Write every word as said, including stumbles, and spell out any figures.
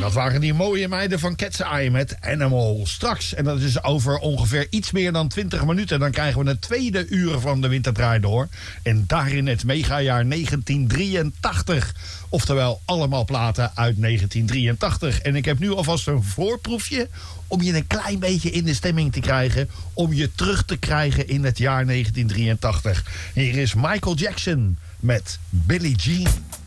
Dat waren die mooie meiden van Cat's Eye met Animal. Straks, en dat is over ongeveer iets meer dan twintig minuten... dan krijgen we het tweede uur van de Winterdraai door. En daarin het megajaar negentien drieëntachtig. Oftewel allemaal platen uit negentien drieëntachtig. En ik heb nu alvast een voorproefje... om je een klein beetje in de stemming te krijgen... om je terug te krijgen in het jaar negentien drieëntachtig. Hier is Michael Jackson met Billie Jean.